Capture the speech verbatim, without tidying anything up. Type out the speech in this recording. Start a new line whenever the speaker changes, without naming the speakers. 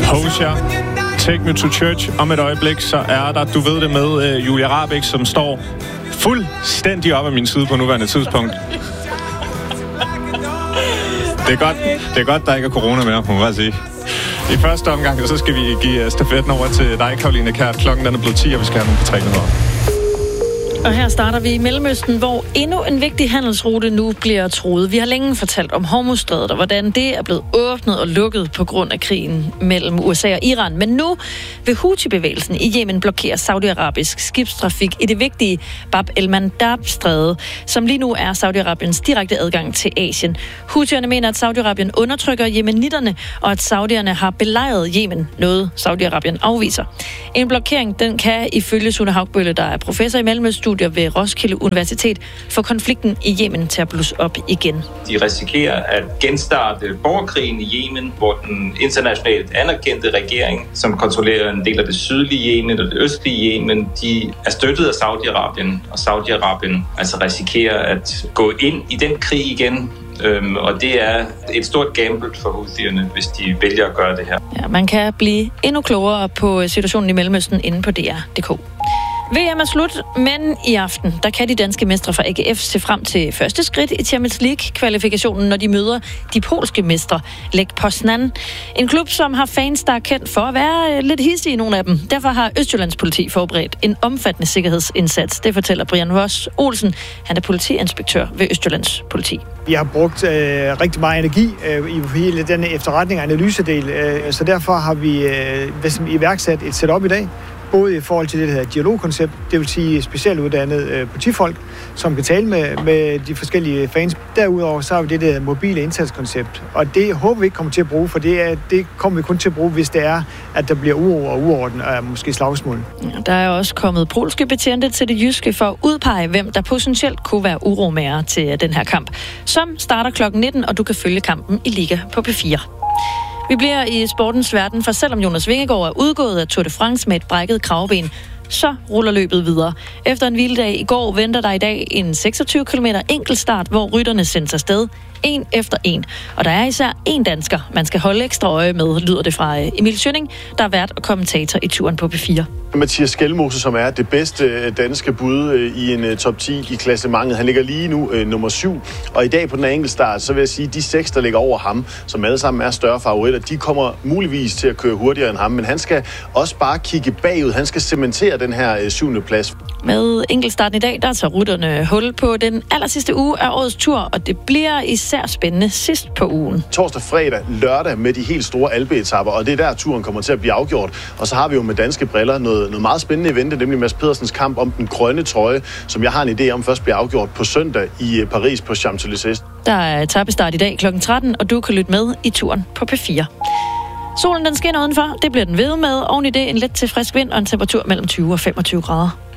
Hosier, Take Me to Church. Om et øjeblik, så er der, du ved det, med uh, Julia Rahbek, som står fuldstændig op af min side på nuværende tidspunkt. Det er godt, det er godt der ikke er corona mere, må man bare sige. I første omgang, så skal vi give stafetten over til dig, Karoline Kjært. Klokken den er blevet ti, og vi skal have nogle på tre minutter.
Og her starter vi i Mellemøsten, hvor endnu en vigtig handelsrute nu bliver truet. Vi har længe fortalt om Hormuzstrædet og hvordan det er blevet åbnet og lukket på grund af krigen mellem U S A og Iran. Men nu vil Houthi-bevægelsen i Yemen blokere saudi-arabisk skibstrafik i det vigtige Bab el-Mandab-stræde, som lige nu er Saudi-Arabiens direkte adgang til Asien. Houthierne mener, at Saudi-Arabien undertrykker yemenitterne, og at saudierne har belejret Yemen, noget Saudi-Arabien afviser. En blokering, den kan ifølge Sune Haugbølle, der er professor i Mellemøststudier ved Roskilde Universitet, få konflikten i Yemen til at blusse op igen.
De risikerer at genstarte borgerkrigen i Yemen, hvor den internationalt anerkendte regering, som kontrollerer en del af det sydlige Yemen og det østlige Yemen, de er støttet af Saudi-Arabien, og Saudi-Arabien altså risikerer at gå ind i den krig igen. Øhm, og det er et stort gamble for Houthierne, hvis de vælger at gøre det her.
Ja, man kan blive endnu klogere på situationen i Mellemøsten inde på D R punktum d k. V M er slut, men i aften, der kan de danske mestre fra A G F se frem til første skridt i Champions League-kvalifikationen, når de møder de polske mestre, Lech Poznan. En klub, som har fans, der er kendt for at være lidt hissige, nogle af dem. Derfor har Østjyllands politi forberedt en omfattende sikkerhedsindsats. Det fortæller Brian Voss Olsen. Han er politiinspektør ved Østjyllands politi.
Vi har brugt øh, rigtig meget energi øh, i hele den efterretning og analysedel, øh, så derfor har vi øh, iværksat et setup i dag. Både i forhold til det her dialogkoncept, det vil sige specialuddannede øh, politifolk, som kan tale med, med de forskellige fans. Derudover så har vi det der mobile indsatskoncept, og det håber vi ikke kommer til at bruge, for det, er, det kommer vi kun til at bruge, hvis det er, at der bliver uro og uorden og måske slagsmål.
Ja, der er også kommet polske betjente til det jyske for at udpege, hvem der potentielt kunne være uromager til den her kamp, som starter klokken nitten, og du kan følge kampen i Liga på P fire. Vi bliver i sportens verden, for selvom Jonas Vingegaard er udgået af Tour de France med et brækket kravben, så ruller løbet videre. Efter en hviledag i går venter der i dag en seksogtyve kilometer enkeltstart, hvor rytterne sendes afsted en efter en. Og der er især en dansker, man skal holde ekstra øje med, lyder det fra Emil Schønning, der er vært og kommentator i turen på P fire.
Mathias Skelmose, som er det bedste danske bud i en top ti i klassementet. Han ligger lige nu øh, nummer syv, og i dag på den her enkeltstart, så vil jeg sige, at de seks, der ligger over ham, som alle sammen er større favoritter, de kommer muligvis til at køre hurtigere end ham, men han skal også bare kigge bagud. Han skal cementere den her øh, syvende plads.
Med enkeltstarten i dag, der tager rytterne hul på den aller sidste uge af årets tur, og det bliver især spændende sidst på ugen.
Torsdag, fredag, lørdag med de helt store alpeetapper, og det er der, turen kommer til at blive afgjort. Og så har vi jo med danske briller noget, noget meget spændende event, nemlig Mads Pedersens kamp om den grønne trøje, som jeg har en idé om først bliver afgjort på søndag i Paris på Champs-Élysées.
Der er etapestart i dag klokken tretten, og du kan lytte med i turen på P fire. Solen den skinner udenfor, det bliver den ved med. Oven i det en let til frisk vind og en temperatur mellem tyve og femogtyve grader.